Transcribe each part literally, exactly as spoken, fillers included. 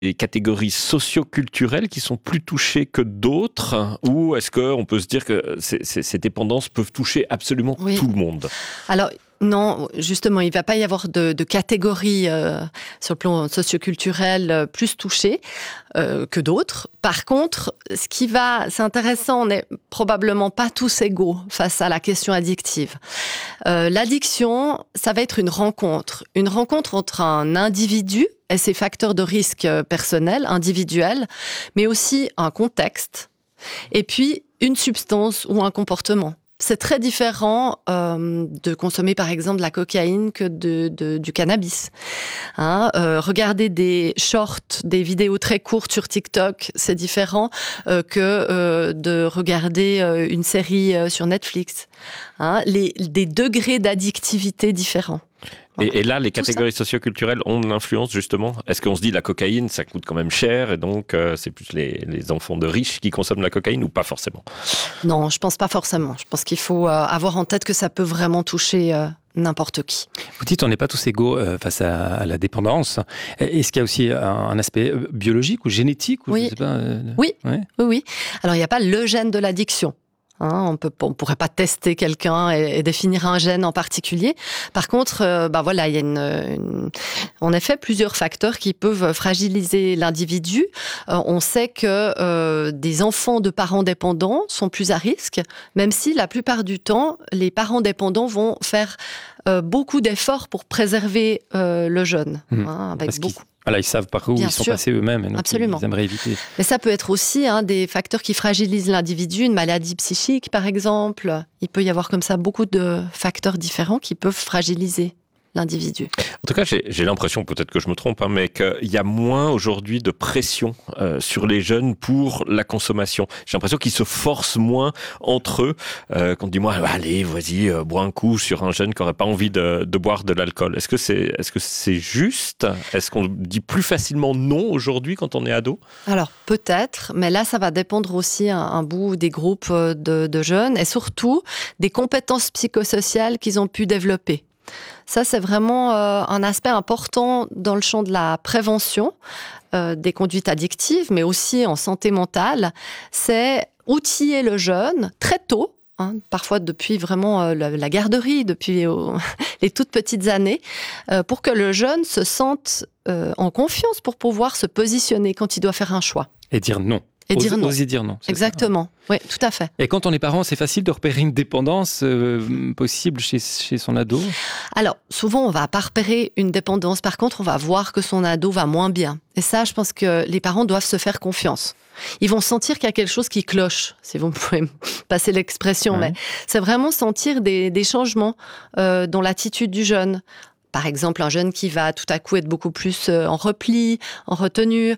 des catégories socio-culturelles qui sont plus touchées que d'autres, ou est-ce qu'on peut se dire que ces, ces, ces dépendances peuvent toucher absolument oui. tout le monde ? Alors, non, justement, il ne va pas y avoir de, de catégories euh, sur le plan socioculturel euh, plus touchées euh, que d'autres. Par contre, ce qui va, c'est intéressant, on n'est probablement pas tous égaux face à la question addictive. Euh, l'addiction, ça va être une rencontre. Une rencontre entre un individu et ses facteurs de risque personnels, individuels, mais aussi un contexte, et puis une substance ou un comportement. C'est très différent euh, de consommer par exemple de la cocaïne que de, de, du cannabis. Hein, euh, regarder des shorts, des vidéos très courtes sur TikTok, c'est différent euh, que euh, de regarder euh, une série euh, sur Netflix. Hein, les, des degrés d'addictivité différents. Et, et là, les catégories socioculturelles ont de l'influence, justement. Est-ce qu'on se dit la cocaïne, ça coûte quand même cher, et donc euh, c'est plus les, les enfants de riches qui consomment la cocaïne, ou pas forcément ? Non, je pense pas forcément. Je pense qu'il faut euh, avoir en tête que ça peut vraiment toucher euh, n'importe qui. Vous dites on n'est pas tous égaux euh, face à, à la dépendance. Est-ce qu'il y a aussi un, un aspect biologique ou génétique ou oui. je sais pas, euh... oui. Ouais. oui, oui. Alors, il n'y a pas le gène de l'addiction. Hein, on peut, on pourrait pas tester quelqu'un et, et définir un gène en particulier. Par contre, euh, bah voilà, il y a une, une, en effet plusieurs facteurs qui peuvent fragiliser l'individu. Euh, on sait que euh, des enfants de parents dépendants sont plus à risque, même si la plupart du temps, les parents dépendants vont faire euh, beaucoup d'efforts pour préserver euh, le jeune, mmh. hein, avec Parce beaucoup. Voilà, ils savent par où Bien ils sont sûr. passés eux-mêmes et donc Absolument. Ils aimeraient éviter. Mais ça peut être aussi hein, des facteurs qui fragilisent l'individu, une maladie psychique par exemple. Il peut y avoir comme ça beaucoup de facteurs différents qui peuvent fragiliser l'individu. En tout cas, j'ai, j'ai l'impression, peut-être que je me trompe, hein, mais qu'il y a moins aujourd'hui de pression euh, sur les jeunes pour la consommation. J'ai l'impression qu'ils se forcent moins entre eux. Euh, quand on dit moi, allez, vas-y, euh, bois un coup sur un jeune qui n'aurait pas envie de, de boire de l'alcool. Est-ce que c'est, est-ce que c'est juste ? Est-ce qu'on dit plus facilement non aujourd'hui quand on est ado ? Alors peut-être, mais là ça va dépendre aussi un, un bout des groupes de, de jeunes et surtout des compétences psychosociales qu'ils ont pu développer. Ça, c'est vraiment euh, un aspect important dans le champ de la prévention euh, des conduites addictives, mais aussi en santé mentale. C'est outiller le jeune très tôt, hein, parfois depuis vraiment euh, la, la garderie, depuis euh, les toutes petites années, euh, pour que le jeune se sente euh, en confiance pour pouvoir se positionner quand il doit faire un choix. Et dire non. Et Ose, dire non. Oser dire non. Exactement. Oui, tout à fait. Et quand on est parent, c'est facile de repérer une dépendance euh, possible chez, chez son ado ? Alors, souvent, on va pas repérer une dépendance. Par contre, on va voir que son ado va moins bien. Et ça, je pense que les parents doivent se faire confiance. Ils vont sentir qu'il y a quelque chose qui cloche, si vous pouvez me passer l'expression. Ouais. Mais c'est vraiment sentir des, des changements euh, dans l'attitude du jeune. Par exemple, un jeune qui va tout à coup être beaucoup plus en repli, en retenue,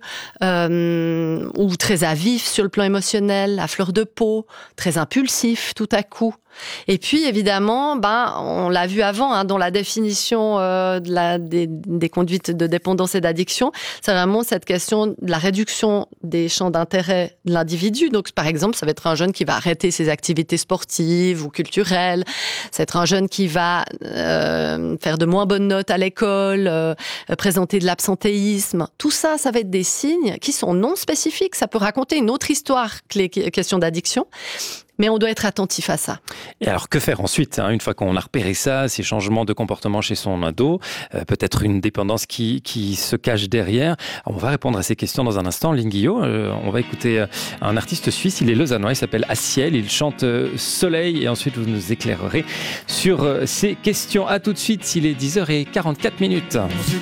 euh, ou très à vif sur le plan émotionnel, à fleur de peau, très impulsif tout à coup. Et puis, évidemment, ben, on l'a vu avant, hein, dans la définition euh, de la, des, des conduites de dépendance et d'addiction, c'est vraiment cette question de la réduction des champs d'intérêt de l'individu. Donc, par exemple, ça va être un jeune qui va arrêter ses activités sportives ou culturelles. Ça va être un jeune qui va euh, faire de moins bonnes notes à l'école, euh, présenter de l'absentéisme. Tout ça, ça va être des signes qui sont non spécifiques. Ça peut raconter une autre histoire que les questions d'addiction. Mais on doit être attentif à ça. Et alors, que faire ensuite, hein, une fois qu'on a repéré ça, ces changements de comportement chez son ado, euh, peut-être une dépendance qui, qui se cache derrière. On va répondre à ces questions dans un instant. Lynn Guillot, euh, on va écouter euh, un artiste suisse, il est lausannois, il s'appelle Aciel, il chante euh, Soleil, et ensuite vous nous éclairerez sur euh, ces questions. À tout de suite, il est dix heures quarante-quatre minutes.